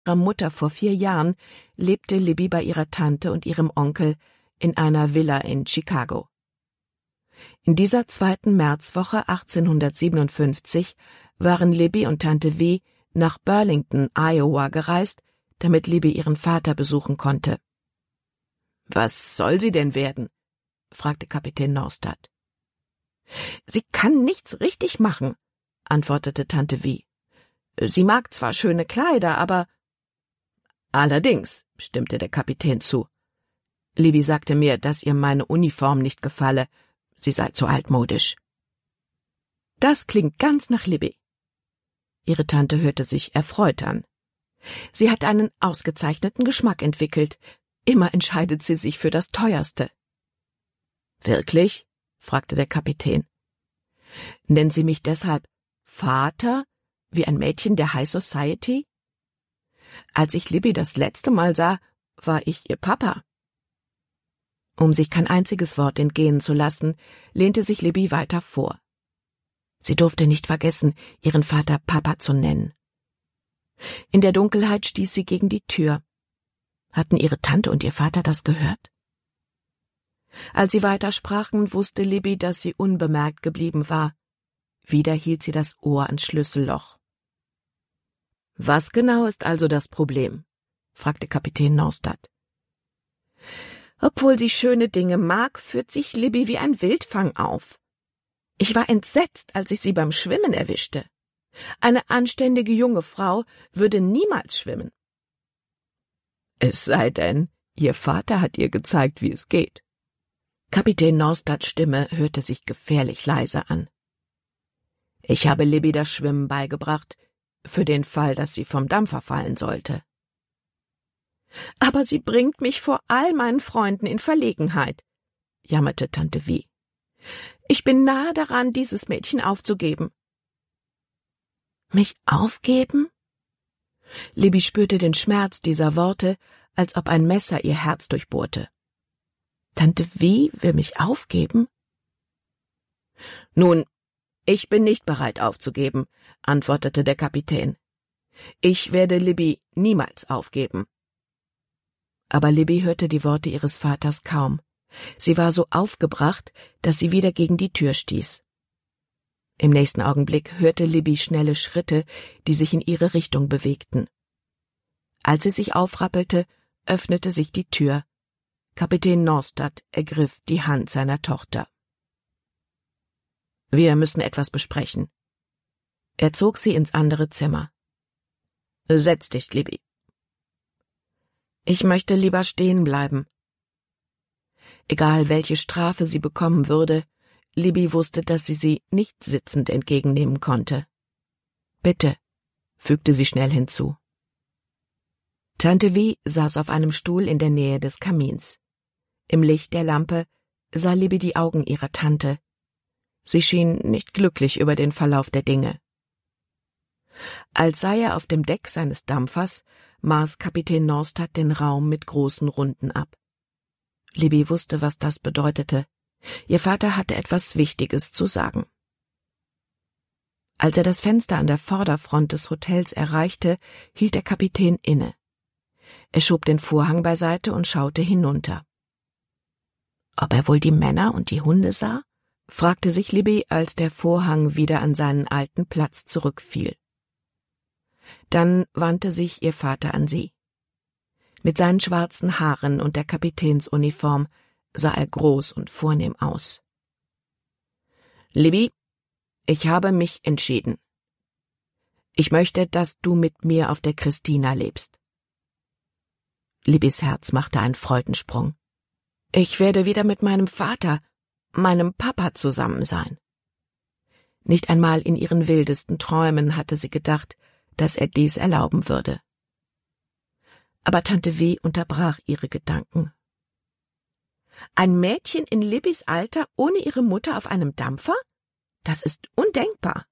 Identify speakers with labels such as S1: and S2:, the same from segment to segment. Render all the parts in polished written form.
S1: ihrer Mutter vor 4 Jahren lebte Libby bei ihrer Tante und ihrem Onkel in einer Villa in Chicago. In dieser 2. Märzwoche 1857 waren Libby und Tante V nach Burlington, Iowa gereist, damit Libby ihren Vater besuchen konnte. »Was soll sie denn werden?« fragte Kapitän Norstad. »Sie kann nichts richtig machen«, antwortete Tante V. »Sie mag zwar schöne Kleider, aber...« »Allerdings«, stimmte der Kapitän zu. »Libby sagte mir, dass ihr meine Uniform nicht gefalle. Sie sei zu altmodisch.« »Das klingt ganz nach Libby.« Ihre Tante hörte sich erfreut an. »Sie hat einen ausgezeichneten Geschmack entwickelt. Immer entscheidet sie sich für das Teuerste.« »Wirklich?« fragte der Kapitän. »Nennen Sie mich deshalb Vater, wie ein Mädchen der High Society? Als ich Libby das letzte Mal sah, war ich ihr Papa.« Um sich kein einziges Wort entgehen zu lassen, lehnte sich Libby weiter vor. Sie durfte nicht vergessen, ihren Vater Papa zu nennen. In der Dunkelheit stieß sie gegen die Tür. Hatten ihre Tante und ihr Vater das gehört? Als sie weitersprachen, wusste Libby, dass sie unbemerkt geblieben war. Wieder hielt sie das Ohr ans Schlüsselloch. »Was genau ist also das Problem?« fragte Kapitän Norstad. »Obwohl sie schöne Dinge mag, führt sich Libby wie ein Wildfang auf. Ich war entsetzt, als ich sie beim Schwimmen erwischte. Eine anständige junge Frau würde niemals schwimmen.« »Es sei denn, ihr Vater hat ihr gezeigt, wie es geht.« Kapitän Norstads Stimme hörte sich gefährlich leise an. »Ich habe Libby das Schwimmen beigebracht, für den Fall, dass sie vom Dampfer fallen sollte.« »Aber sie bringt mich vor all meinen Freunden in Verlegenheit«, jammerte Tante V. »Ich bin nahe daran, dieses Mädchen aufzugeben.« »Mich aufgeben?« Libby spürte den Schmerz dieser Worte, als ob ein Messer ihr Herz durchbohrte. »Tante V will mich aufgeben?« »Nun, ich bin nicht bereit aufzugeben«, antwortete der Kapitän. »Ich werde Libby niemals aufgeben.« Aber Libby hörte die Worte ihres Vaters kaum. Sie war so aufgebracht, dass sie wieder gegen die Tür stieß. Im nächsten Augenblick hörte Libby schnelle Schritte, die sich in ihre Richtung bewegten. Als sie sich aufrappelte, öffnete sich die Tür. Kapitän Norstad ergriff die Hand seiner Tochter. »Wir müssen etwas besprechen.« Er zog sie ins andere Zimmer. »Setz dich, Libby.« »Ich möchte lieber stehen bleiben.« Egal, welche Strafe sie bekommen würde, Libby wusste, dass sie nicht sitzend entgegennehmen konnte. »Bitte«, fügte sie schnell hinzu. Tante V saß auf einem Stuhl in der Nähe des Kamins. Im Licht der Lampe sah Libby die Augen ihrer Tante. Sie schien nicht glücklich über den Verlauf der Dinge. Als sei er auf dem Deck seines Dampfers, maß Kapitän Norstad den Raum mit großen Runden ab. Libby wusste, was das bedeutete. Ihr Vater hatte etwas Wichtiges zu sagen. Als er das Fenster an der Vorderfront des Hotels erreichte, hielt der Kapitän inne. Er schob den Vorhang beiseite und schaute hinunter. Ob er wohl die Männer und die Hunde sah? Fragte sich Libby, als der Vorhang wieder an seinen alten Platz zurückfiel. Dann wandte sich ihr Vater an sie. Mit seinen schwarzen Haaren und der Kapitänsuniform sah er groß und vornehm aus. »Libby, ich habe mich entschieden. Ich möchte, dass du mit mir auf der Christina lebst.« Libbys Herz machte einen Freudensprung. »Ich werde wieder mit meinem Vater, meinem Papa zusammen sein.« Nicht einmal in ihren wildesten Träumen hatte sie gedacht, dass er dies erlauben würde. Aber Tante V unterbrach ihre Gedanken. »Ein Mädchen in Libbys Alter ohne ihre Mutter auf einem Dampfer? Das ist undenkbar.«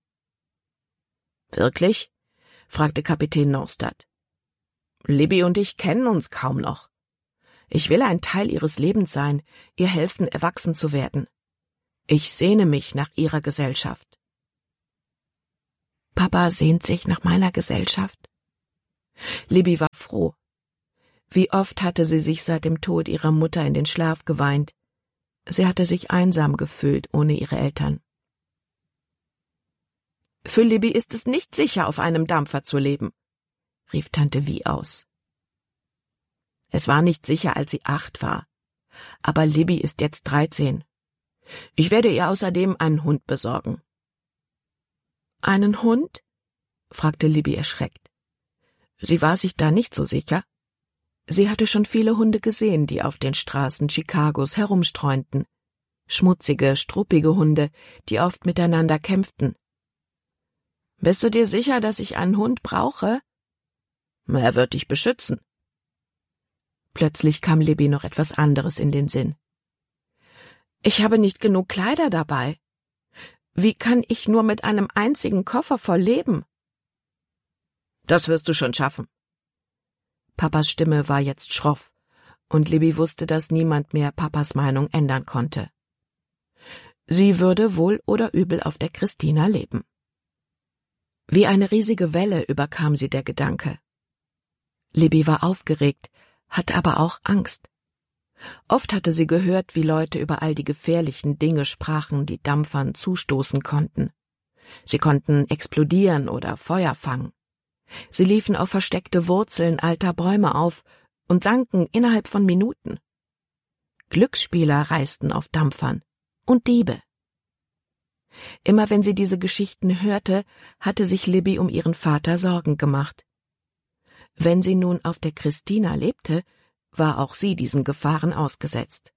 S1: »Wirklich?« fragte Kapitän Norstad. »Libby und ich kennen uns kaum noch. Ich will ein Teil ihres Lebens sein, ihr helfen, erwachsen zu werden. Ich sehne mich nach ihrer Gesellschaft.« »Papa sehnt sich nach meiner Gesellschaft?« Libby war froh. Wie oft hatte sie sich seit dem Tod ihrer Mutter in den Schlaf geweint. Sie hatte sich einsam gefühlt ohne ihre Eltern. »Für Libby ist es nicht sicher, auf einem Dampfer zu leben«, rief Tante Vi aus. Es war nicht sicher, als sie 8 war. Aber Libby ist jetzt 13. Ich werde ihr außerdem einen Hund besorgen. »Einen Hund?« fragte Libby erschreckt. Sie war sich da nicht so sicher. Sie hatte schon viele Hunde gesehen, die auf den Straßen Chicagos herumstreunten. Schmutzige, struppige Hunde, die oft miteinander kämpften. »Bist du dir sicher, dass ich einen Hund brauche?« »Er wird dich beschützen.« Plötzlich kam Libby noch etwas anderes in den Sinn. »Ich habe nicht genug Kleider dabei. Wie kann ich nur mit einem einzigen Koffer voll leben?« »Das wirst du schon schaffen.« Papas Stimme war jetzt schroff, und Libby wusste, dass niemand mehr Papas Meinung ändern konnte. Sie würde wohl oder übel auf der Christina leben. Wie eine riesige Welle überkam sie der Gedanke. Libby war aufgeregt, hatte aber auch Angst. Oft hatte sie gehört, wie Leute über all die gefährlichen Dinge sprachen, die Dampfern zustoßen konnten. Sie konnten explodieren oder Feuer fangen. Sie liefen auf versteckte Wurzeln alter Bäume auf und sanken innerhalb von Minuten. Glücksspieler reisten auf Dampfern und Diebe. Immer wenn sie diese Geschichten hörte, hatte sich Libby um ihren Vater Sorgen gemacht. Wenn sie nun auf der Christina lebte, war auch sie diesen Gefahren ausgesetzt.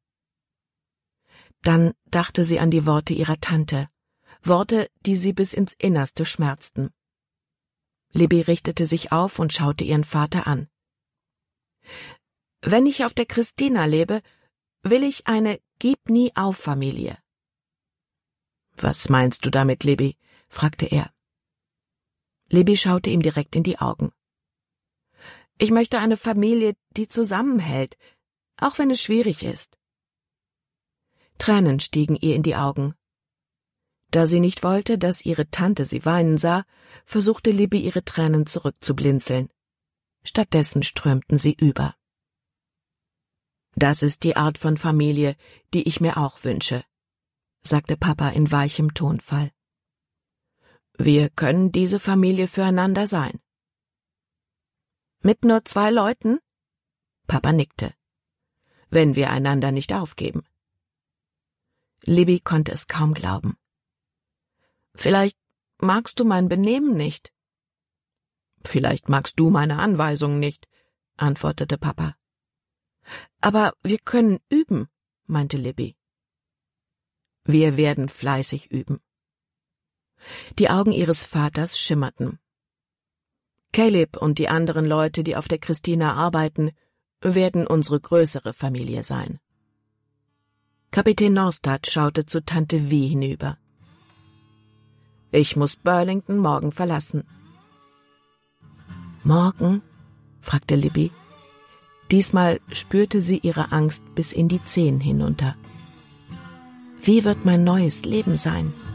S1: Dann dachte sie an die Worte ihrer Tante, Worte, die sie bis ins Innerste schmerzten. Libby richtete sich auf und schaute ihren Vater an. »Wenn ich auf der Christina lebe, will ich eine Gib-nie-auf-Familie.« »Was meinst du damit, Libby?« fragte er. Libby schaute ihm direkt in die Augen. »Ich möchte eine Familie, die zusammenhält, auch wenn es schwierig ist.« Tränen stiegen ihr in die Augen. Da sie nicht wollte, dass ihre Tante sie weinen sah, versuchte Libby, ihre Tränen zurückzublinzeln. Stattdessen strömten sie über. »Das ist die Art von Familie, die ich mir auch wünsche«, sagte Papa in weichem Tonfall. »Wir können diese Familie füreinander sein.« »Mit nur 2 Leuten?« Papa nickte. »Wenn wir einander nicht aufgeben.« Libby konnte es kaum glauben. »Vielleicht magst du mein Benehmen nicht.« »Vielleicht magst du meine Anweisungen nicht«, antwortete Papa. »Aber wir können üben«, meinte Libby. »Wir werden fleißig üben.« Die Augen ihres Vaters schimmerten. »Caleb und die anderen Leute, die auf der Christina arbeiten, werden unsere größere Familie sein.« Kapitän Norstad schaute zu Tante Vi hinüber. »Ich muss Burlington morgen verlassen.« »Morgen?« fragte Libby. Diesmal spürte sie ihre Angst bis in die Zehen hinunter. Wie wird mein neues Leben sein?